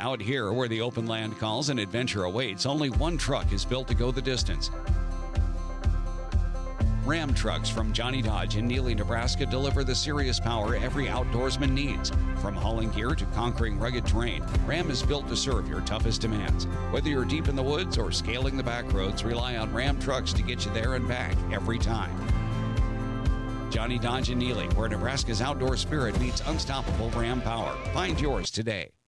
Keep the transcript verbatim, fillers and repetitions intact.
Out here, where the open land calls and adventure awaits, only one truck is built to go the distance. Ram trucks from Johnny Dodge in Neely, Nebraska deliver the serious power every outdoorsman needs. From hauling gear to conquering rugged terrain, Ram is built to serve your toughest demands. Whether you're deep in the woods or scaling the back roads, rely on Ram trucks to get you there and back every time. Johnny Dodge in Neely, where Nebraska's outdoor spirit meets unstoppable Ram power. Find yours today.